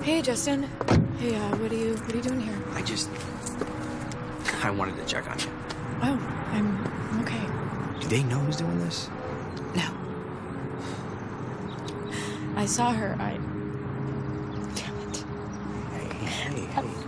Hey, Justin. Hey, what are you doing here? I wanted to check on you. Oh, I'm okay. Do they know who's doing this? No. I saw her. Damn it. Hey.